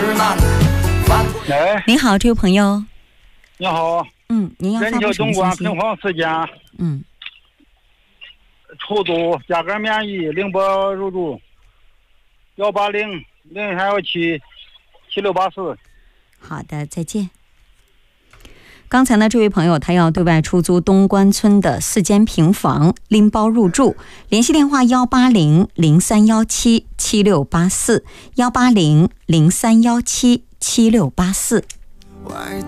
哎， 你好，这位朋友。 你好。 您要发布什么信息？ 人球总管平房时间。出租价格免疫，零保入住，180-0317-7684。 好的，再见。刚才呢，这位朋友他要对外出租东关村的4间平房，拎包入住，联系电话180-0317-7684，180-0317-7684。